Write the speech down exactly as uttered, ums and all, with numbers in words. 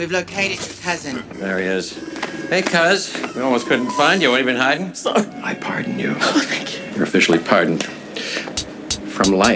We've located your cousin. There he is. Hey, cuz. We almost couldn't find you. What have you been hiding? Sorry. I pardon you. Oh, thank you. You're officially pardoned from life.